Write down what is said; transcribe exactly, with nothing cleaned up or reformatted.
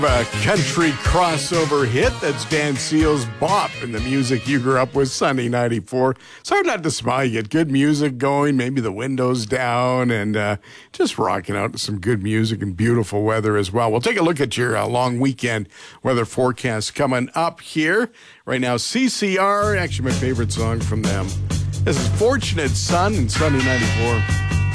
A country crossover hit. That's Dan Seal's Bop and the music you grew up with, Sunny ninety-four. It's hard not to smile. You get good music going, maybe the windows down, and uh, just rocking out to some good music and beautiful weather as well. We'll take a look at your uh, long weekend weather forecast coming up here. Right now, C C R, actually my favorite song from them. This is Fortunate Son and Sunny ninety-four.